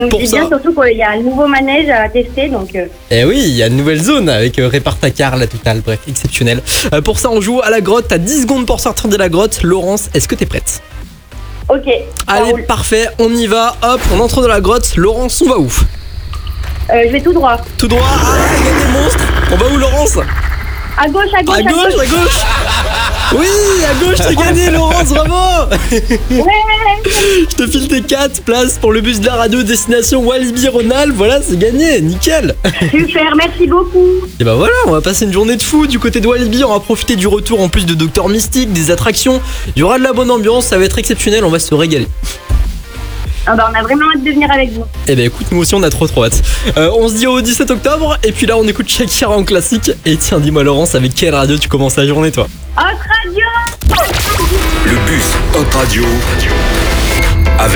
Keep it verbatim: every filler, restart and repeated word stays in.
Donc Pour c'est ça. bien, surtout qu'il y a un nouveau manège à tester, donc euh, Eh oui, il y a une nouvelle zone avec euh, Répartacar, la totale, bref, exceptionnel. Euh, pour ça, on joue à la grotte, t'as dix secondes pour sortir de la grotte. Laurence, est-ce que t'es prête? ok. ça Allez, roule. parfait, on y va, hop, on entre dans la grotte. Laurence, on va où? Euh, je vais tout droit. Tout droit, ah, il y a des monstres. On va où, Laurence? À gauche, à gauche, À gauche, à gauche. Oui, à gauche, t'as gagné, Laurence, bravo. Ouais. Je te file tes quatre places pour le bus de la radio destination Walibi-Rhône-Alpes. Voilà, c'est gagné, nickel. Super, merci beaucoup. Et bah voilà, on va passer une journée de fou du côté de Walibi. On va profiter du retour en plus de Docteur Mystique, des attractions. Il y aura de la bonne ambiance, ça va être exceptionnel, on va se régaler. Ah bah, on a vraiment hâte de venir avec vous. Et bah écoute, nous aussi on a trop trop hâte. Euh, on se dit au dix-sept octobre, et puis là on écoute Shakira en classique. Et tiens, dis-moi Laurence, avec quelle radio tu commences la journée toi? Hot Radio. Le bus Hot Radio.